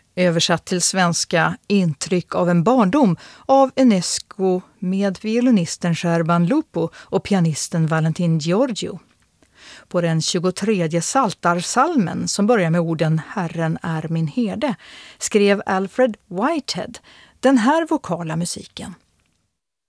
Översatt till svenska Intryck av en barndom av Enesco med violinisten Sherban Lupo och pianisten Valentin Giorgio. På den 23 Psaltarpsalmen som börjar med orden Herren är min herde skrev Alfred Whitehead den här vokala musiken.